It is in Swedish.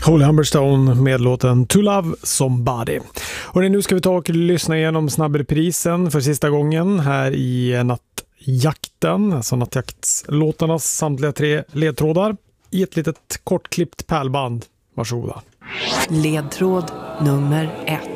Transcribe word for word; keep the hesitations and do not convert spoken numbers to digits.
Holy Humberstone med låten To Love Somebody. Och nu ska vi ta och lyssna igenom snabbreprisen för sista gången här i nattjakten, alltså nattjaktslåtarnas samtliga tre ledtrådar i ett litet kortklippt pärlband. Varsågoda. Ledtråd nummer ett.